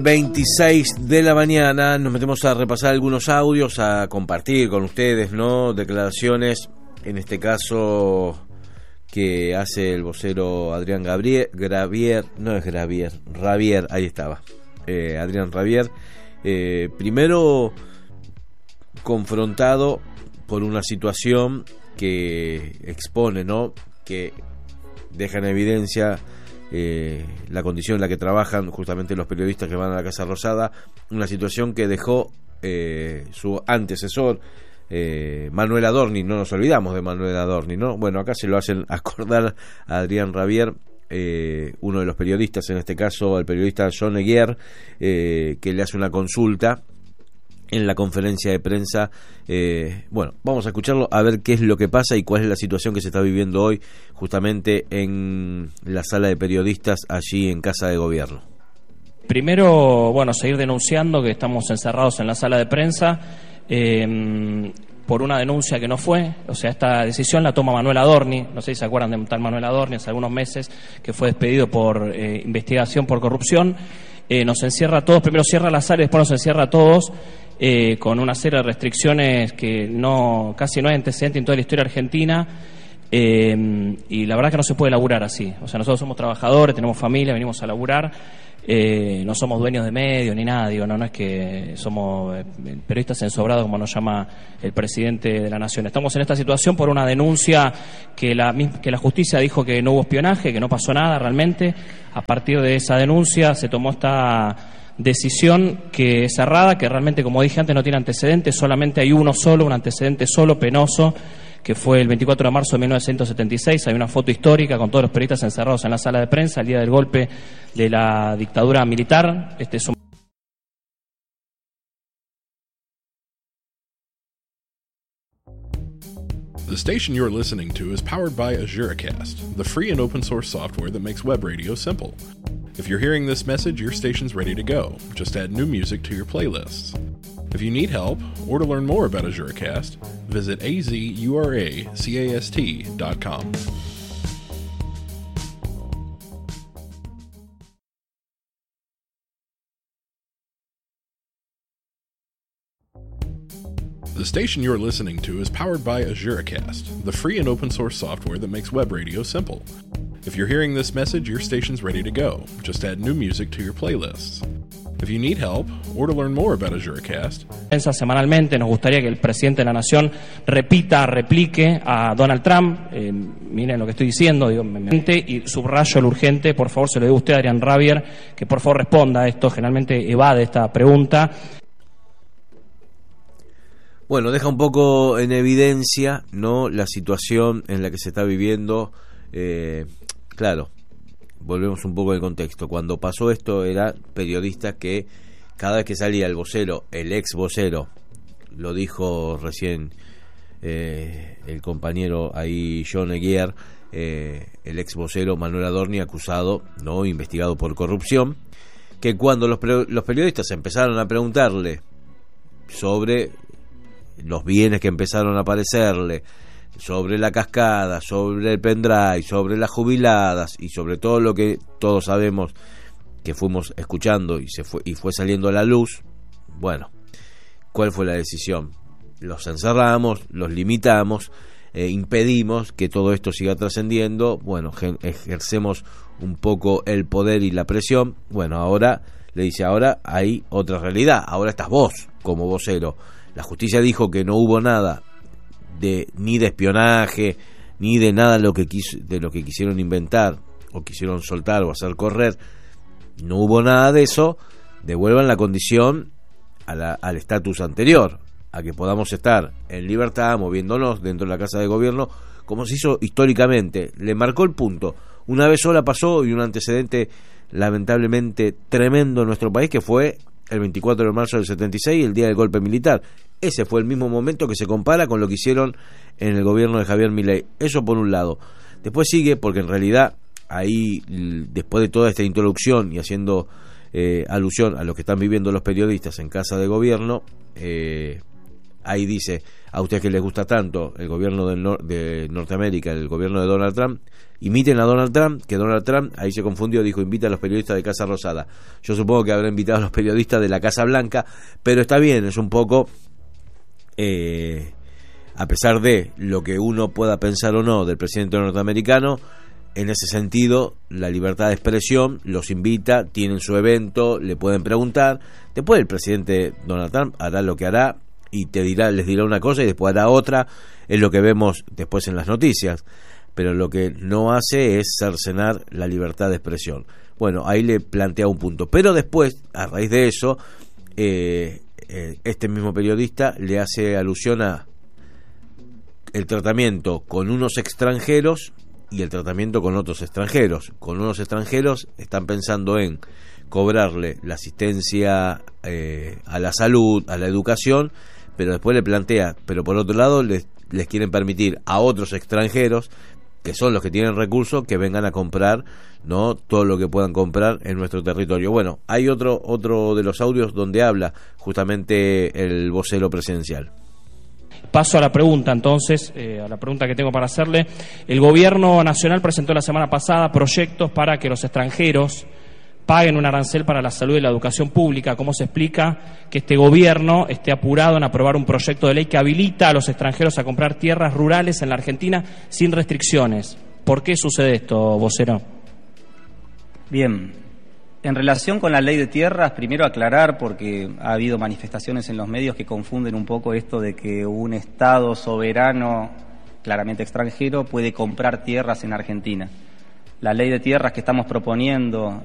26 de la mañana, nos metemos a repasar algunos audios, a compartir con ustedes, ¿no? Declaraciones, en este caso que hace el vocero Adrián Rabier, ahí estaba, Adrián Rabier, primero confrontado por una situación que expone, ¿no? Que deja en evidencia la condición en la que trabajan justamente los periodistas que van a la Casa Rosada, una situación que dejó su antecesor Manuel Adorni. No nos olvidamos de Manuel Adorni, ¿no? Bueno, acá se lo hacen acordar a Adrián Rabier, uno de los periodistas, en este caso el periodista John Eguier, que le hace una consulta en la conferencia de prensa. Bueno, vamos a escucharlo a ver qué es lo que pasa y cuál es la situación que se está viviendo hoy justamente en la sala de periodistas allí en Casa de Gobierno. Primero, bueno, seguir denunciando que estamos encerrados en la sala de prensa por una denuncia que no fue. O sea, esta decisión la toma Manuel Adorni, no sé si se acuerdan de un tal Manuel Adorni, hace algunos meses, que fue despedido por investigación por corrupción. Nos encierra a todos, primero cierra la sala y después nos encierra a todos, con una serie de restricciones que casi no hay antecedente en toda la historia argentina, y la verdad que no se puede laburar así. O sea, nosotros somos trabajadores, tenemos familia, venimos a laburar, no somos dueños de medios ni nada, digo, no es que somos periodistas ensobrados como nos llama el presidente de la Nación. Estamos en esta situación por una denuncia que la justicia dijo que no hubo espionaje, que no pasó nada realmente. A partir de esa denuncia se tomó esta decisión que es cerrada, que realmente, como dije antes, no tiene antecedentes, solamente hay un antecedente solo, penoso, que fue el 24 de marzo de 1976. Hay una foto histórica con todos los periodistas encerrados en la sala de prensa el día del golpe de la dictadura militar. Este es un... The station you're listening to is powered by AzureCast, the free and open source software that makes web radio simple. If you're hearing this message, your station's ready to go. Just add new music to your playlists. If you need help, or to learn more about AzureCast, visit azuracast.com. The station you're listening to is powered by AzureCast, the free and open source software that makes web radio simple. If you're hearing this message, your station's ready to go. Just add new music to your playlists. If you need help, or to learn more about AzureCast, semanalmente nos gustaría que el presidente de la Nación replique a Donald Trump. Miren lo que estoy diciendo, y subrayo lo urgente. Por favor, se lo digo a usted, Adrián Rabier, que por favor responda a esto. Generalmente evade esta pregunta. Bueno, deja un poco en evidencia, ¿no?, la situación en la que se está viviendo. Claro, volvemos un poco al contexto. Cuando pasó esto, era periodistas que cada vez que salía el vocero, el ex vocero, lo dijo recién el compañero ahí John Eguier, el ex vocero Manuel Adorni, acusado, no, investigado por corrupción, que cuando los periodistas empezaron a preguntarle sobre los bienes que empezaron a aparecerle, sobre la cascada, sobre el pendrive, sobre las jubiladas y sobre todo lo que todos sabemos que fuimos escuchando y fue saliendo a la luz, bueno, ¿cuál fue la decisión? Los encerramos, los limitamos, impedimos que todo esto siga trascendiendo. Bueno, ejercemos un poco el poder y la presión. Bueno, ahora le dice, ahora hay otra realidad, ahora estás vos como vocero. La justicia dijo que no hubo nada ni de espionaje, ni de nada de lo que quisieron inventar o quisieron soltar o hacer correr. No hubo nada de eso. Devuelvan la condición al estatus anterior, a que podamos estar en libertad, moviéndonos dentro de la Casa de Gobierno, como se hizo históricamente. Le marcó el punto. Una vez sola pasó, y un antecedente lamentablemente tremendo en nuestro país, que fue el 24 de marzo del 76, el día del golpe militar. Ese fue el mismo momento que se compara con lo que hicieron en el gobierno de Javier Milei. Eso por un lado. Después sigue, porque en realidad ahí, después de toda esta introducción y haciendo alusión a lo que están viviendo los periodistas en Casa de Gobierno, ahí dice, a ustedes que les gusta tanto el gobierno de Norteamérica, el gobierno de Donald Trump, imiten a Donald Trump, que Donald Trump ahí se confundió, dijo invita a los periodistas de Casa Rosada. Yo supongo que habrá invitado a los periodistas de la Casa Blanca, pero está bien, es un poco, a pesar de lo que uno pueda pensar o no del presidente norteamericano, en ese sentido, la libertad de expresión los invita, tienen su evento, le pueden preguntar. Después el presidente Donald Trump hará lo que hará y les dirá una cosa y después hará otra, es lo que vemos después en las noticias. Pero lo que no hace es cercenar la libertad de expresión. Bueno, ahí le plantea un punto. Pero después, a raíz de eso, este mismo periodista le hace alusión a el tratamiento con unos extranjeros y el tratamiento con otros extranjeros. Con unos extranjeros están pensando en cobrarle la asistencia a la salud, a la educación, pero después le plantea, pero por otro lado les quieren permitir a otros extranjeros, que son los que tienen recursos, que vengan a comprar, ¿no?, todo lo que puedan comprar en nuestro territorio. Bueno, hay otro de los audios donde habla justamente el vocero presidencial. Paso a la pregunta, entonces, a la pregunta que tengo para hacerle. El Gobierno Nacional presentó la semana pasada proyectos para que los extranjeros paguen un arancel para la salud y la educación pública. ¿Cómo se explica que este gobierno esté apurado en aprobar un proyecto de ley que habilita a los extranjeros a comprar tierras rurales en la Argentina sin restricciones? ¿Por qué sucede esto, vocero? Bien, en relación con la ley de tierras, primero aclarar, porque ha habido manifestaciones en los medios que confunden un poco esto de que un Estado soberano, claramente extranjero, puede comprar tierras en Argentina. La ley de tierras que estamos proponiendo